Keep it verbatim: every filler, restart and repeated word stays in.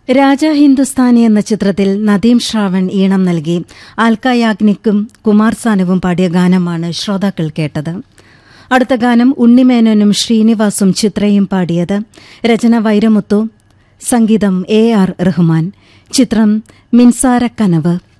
രാജ ഹിന്ദുസ്ഥാനി എന്ന ചിത്രത്തിൽ നദീം ശ്രാവൺ ഈണം നൽകി ആൽക്ക യാഗ്നിക്കും കുമാർ സാനുവും പാടിയ ഗാനമാണ് ശ്രോതാക്കൾ കേട്ടത്. അടുത്ത ഗാനം ഉണ്ണിമേനോനും ശ്രീനിവാസും ചിത്രയും പാടിയത്. രചന വൈരമുത്തു, സംഗീതം എ ആർ റഹ്മാൻ. ചിത്രം മിൻസാര കനവ്.